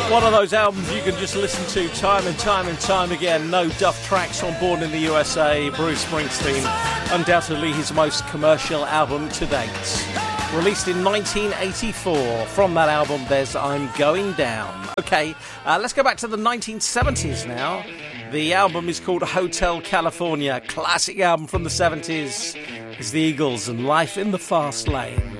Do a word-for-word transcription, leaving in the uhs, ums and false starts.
One of those albums you can just listen to time and time and time again. No duff tracks on Born in the U S A. Bruce Springsteen, undoubtedly his most commercial album to date. Released in nineteen eighty-four. From that album, there's I'm Going Down. Okay, uh, let's go back to the nineteen seventies now. The album is called Hotel California. Classic album from the seventies. It's the Eagles and Life in the Fast Lane.